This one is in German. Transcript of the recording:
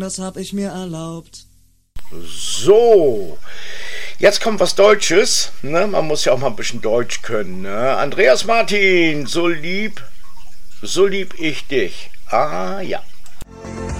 Das hab ich mir erlaubt. So, jetzt kommt was Deutsches. Ne? Man muss ja auch mal ein bisschen Deutsch können. Ne? Andreas Martin, so lieb ich dich. Ah ja.